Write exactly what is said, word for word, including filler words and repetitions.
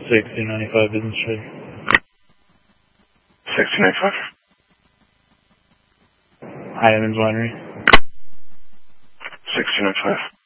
sixteen ninety-five Business Street. sixteen ninety-five? Hi, Evans Winery. sixteen ninety-five.